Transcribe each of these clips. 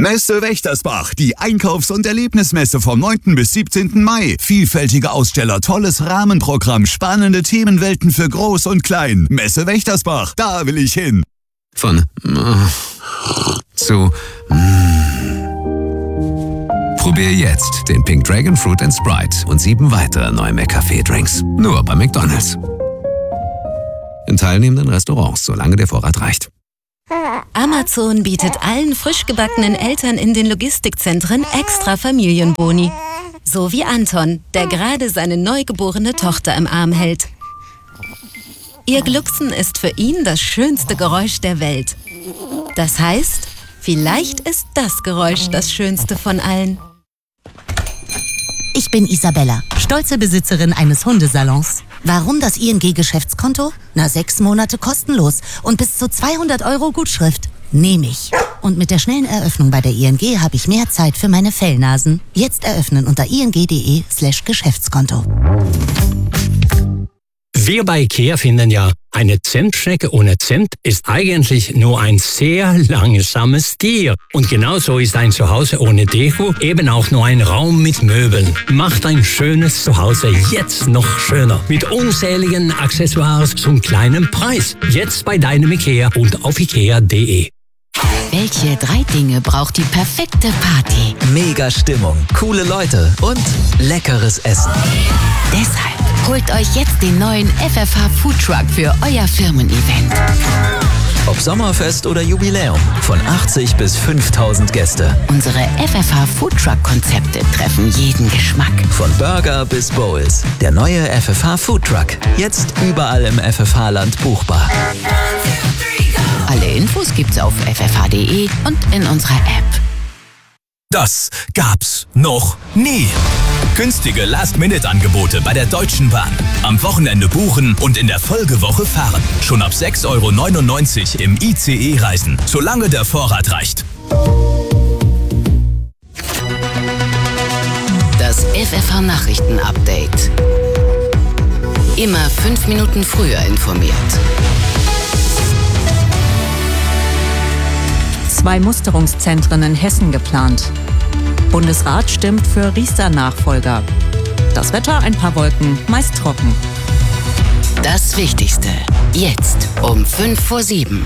Messe Wächtersbach, die Einkaufs- und Erlebnismesse vom 9. bis 17. Mai. Vielfältige Aussteller, tolles Rahmenprogramm, spannende Themenwelten für Groß und Klein. Messe Wächtersbach, da will ich hin. Von zu Probier jetzt den Pink Dragon Fruit & Sprite und 7 weitere neue McCafé-Drinks. Nur bei McDonald's. In teilnehmenden Restaurants, solange der Vorrat reicht. Amazon bietet allen frisch gebackenen Eltern in den Logistikzentren extra Familienboni. So wie Anton, der gerade seine neugeborene Tochter im Arm hält. Ihr Glucksen ist für ihn das schönste Geräusch der Welt. Das heißt, vielleicht ist das Geräusch das schönste von allen. Ich bin Isabella, stolze Besitzerin eines Hundesalons. Warum das ING-Geschäftskonto? 6 Monate kostenlos und bis zu 200 € Gutschrift. Nehme ich. Und mit der schnellen Eröffnung bei der ING habe ich mehr Zeit für meine Fellnasen. Jetzt eröffnen unter ing.de/Geschäftskonto. Wir bei IKEA finden ja, eine Zimtschnecke ohne Zimt ist eigentlich nur ein sehr langsames Tier. Und genauso ist ein Zuhause ohne Deko eben auch nur ein Raum mit Möbeln. Macht ein schönes Zuhause jetzt noch schöner. Mit unzähligen Accessoires zum kleinen Preis. Jetzt bei deinem IKEA und auf ikea.de. Welche 3 Dinge braucht die perfekte Party? Mega Stimmung, coole Leute und leckeres Essen. Deshalb holt euch jetzt den neuen FFH Food Truck für euer Firmen-Event. Ob Sommerfest oder Jubiläum, von 80 bis 5000 Gäste. Unsere FFH Food Truck Konzepte treffen jeden Geschmack. Von Burger bis Bowls. Der neue FFH Food Truck. Jetzt überall im FFH-Land buchbar. Alle Infos gibt's auf ffh.de und in unserer App. Das gab's noch nie. Günstige Last-Minute-Angebote bei der Deutschen Bahn. Am Wochenende buchen und in der Folgewoche fahren. Schon ab 6,99 € im ICE reisen, solange der Vorrat reicht. Das FFH-Nachrichten-Update. Immer 5 Minuten früher informiert. 2 Musterungszentren in Hessen geplant. Bundesrat stimmt für Riester-Nachfolger. Das Wetter, ein paar Wolken, meist trocken. Das Wichtigste, jetzt um 6:55.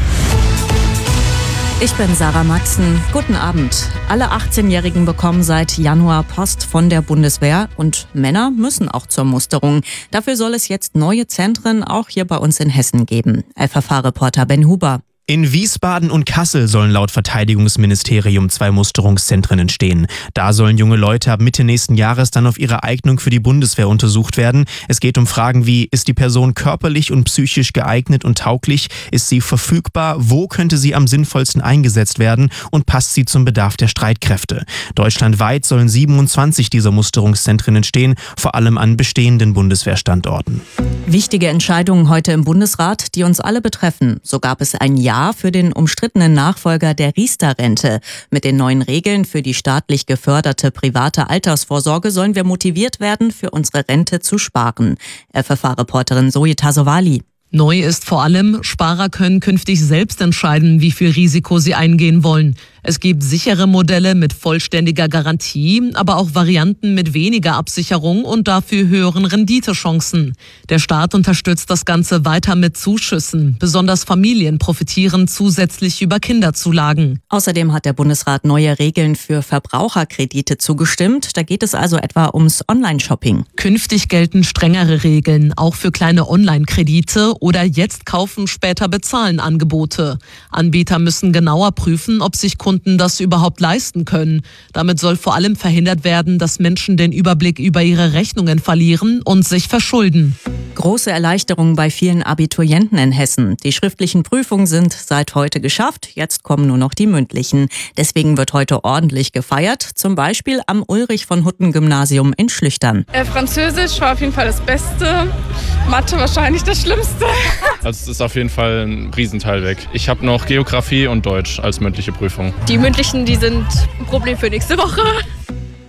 Ich bin Sarah Maxen. Guten Abend. Alle 18-Jährigen bekommen seit Januar Post von der Bundeswehr und Männer müssen auch zur Musterung. Dafür soll es jetzt neue Zentren auch hier bei uns in Hessen geben. FFH-Reporter Ben Huber. In Wiesbaden und Kassel sollen laut Verteidigungsministerium 2 Musterungszentren entstehen. Da sollen junge Leute ab Mitte nächsten Jahres dann auf ihre Eignung für die Bundeswehr untersucht werden. Es geht um Fragen wie, ist die Person körperlich und psychisch geeignet und tauglich? Ist sie verfügbar? Wo könnte sie am sinnvollsten eingesetzt werden? Und passt sie zum Bedarf der Streitkräfte? Deutschlandweit sollen 27 dieser Musterungszentren entstehen, vor allem an bestehenden Bundeswehrstandorten. Wichtige Entscheidungen heute im Bundesrat, die uns alle betreffen. So gab es ein Ja für den umstrittenen Nachfolger der Riester-Rente. Mit den neuen Regeln für die staatlich geförderte private Altersvorsorge sollen wir motiviert werden, für unsere Rente zu sparen. FFH-Reporterin Zoe Tasovali. Neu ist vor allem, Sparer können künftig selbst entscheiden, wie viel Risiko sie eingehen wollen. Es gibt sichere Modelle mit vollständiger Garantie, aber auch Varianten mit weniger Absicherung und dafür höheren Renditechancen. Der Staat unterstützt das Ganze weiter mit Zuschüssen. Besonders Familien profitieren zusätzlich über Kinderzulagen. Außerdem hat der Bundesrat neue Regeln für Verbraucherkredite zugestimmt. Da geht es also etwa ums Online-Shopping. Künftig gelten strengere Regeln, auch für kleine Online-Kredite oder jetzt kaufen, später bezahlen Angebote. Anbieter müssen genauer prüfen, ob sich Kunden das überhaupt leisten können. Damit soll vor allem verhindert werden, dass Menschen den Überblick über ihre Rechnungen verlieren und sich verschulden. Große Erleichterung bei vielen Abiturienten in Hessen. Die schriftlichen Prüfungen sind seit heute geschafft. Jetzt kommen nur noch die mündlichen. Deswegen wird heute ordentlich gefeiert. Zum Beispiel am Ulrich-von-Hutten-Gymnasium in Schlüchtern. Französisch war auf jeden Fall das Beste. Mathe wahrscheinlich das Schlimmste. Also es ist auf jeden Fall ein Riesenteil weg. Ich habe noch Geografie und Deutsch als mündliche Prüfung. Die mündlichen, die sind ein Problem für nächste Woche.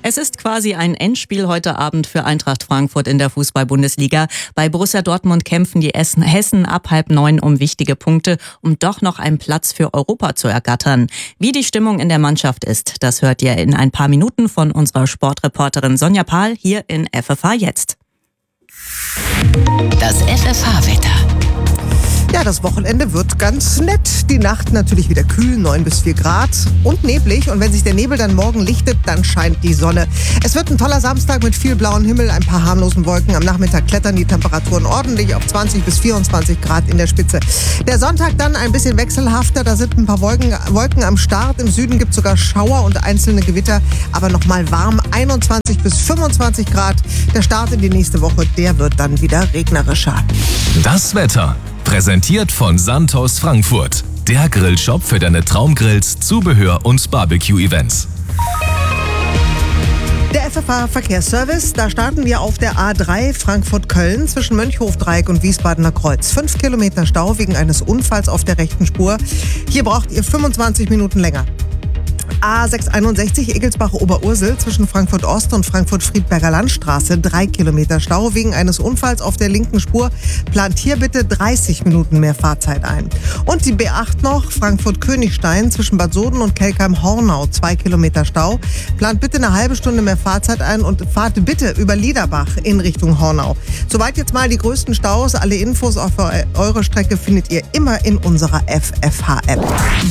Es ist quasi ein Endspiel heute Abend für Eintracht Frankfurt in der Fußball-Bundesliga. Bei Borussia Dortmund kämpfen die Hessen ab 8:30 um wichtige Punkte, um doch noch einen Platz für Europa zu ergattern. Wie die Stimmung in der Mannschaft ist, das hört ihr in ein paar Minuten von unserer Sportreporterin Sonja Pahl hier in FFH jetzt. Das FFH-Wetter. Ja, das Wochenende wird ganz nett. Die Nacht natürlich wieder kühl, 9 bis 4 Grad und neblig. Und wenn sich der Nebel dann morgen lichtet, dann scheint die Sonne. Es wird ein toller Samstag mit viel blauem Himmel, ein paar harmlosen Wolken. Am Nachmittag klettern die Temperaturen ordentlich auf 20 bis 24 Grad in der Spitze. Der Sonntag dann ein bisschen wechselhafter. Da sind ein paar Wolken am Start. Im Süden gibt es sogar Schauer und einzelne Gewitter. Aber nochmal warm, 21 bis 25 Grad. Der Start in die nächste Woche, der wird dann wieder regnerischer. Das Wetter. Präsentiert von Santos Frankfurt. Der Grillshop für deine Traumgrills, Zubehör und Barbecue-Events. Der FFH-Verkehrsservice, da starten wir auf der A3 Frankfurt-Köln zwischen Mönchhofdreieck und Wiesbadener Kreuz. 5 Kilometer Stau wegen eines Unfalls auf der rechten Spur. Hier braucht ihr 25 Minuten länger. A661 Egelsbach-Oberursel zwischen Frankfurt-Ost und Frankfurt-Friedberger Landstraße. 3 Kilometer Stau wegen eines Unfalls auf der linken Spur. Plant hier bitte 30 Minuten mehr Fahrzeit ein. Und die B8 noch, Frankfurt-Königstein zwischen Bad Soden und Kelkheim-Hornau. 2 Kilometer Stau. Plant bitte eine halbe Stunde mehr Fahrzeit ein und fahrt bitte über Liederbach in Richtung Hornau. Soweit jetzt mal die größten Staus. Alle Infos auf eure Strecke findet ihr immer in unserer FFH-App.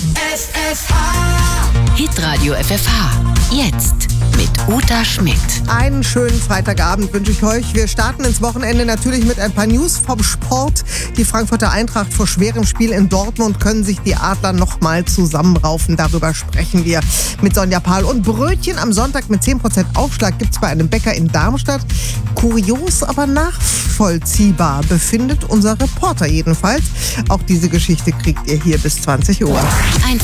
Hitradio FFH. Jetzt mit Uta Schmidt. Einen schönen Freitagabend wünsche ich euch. Wir starten ins Wochenende natürlich mit ein paar News vom Sport. Die Frankfurter Eintracht vor schwerem Spiel in Dortmund können sich die Adler nochmal zusammenraufen. Darüber sprechen wir mit Sonja Pahl. Und Brötchen am Sonntag mit 10% Aufschlag gibt es bei einem Bäcker in Darmstadt. Kurios, aber nachvollziehbar, befindet unser Reporter jedenfalls. Auch diese Geschichte kriegt ihr hier bis 20 Uhr.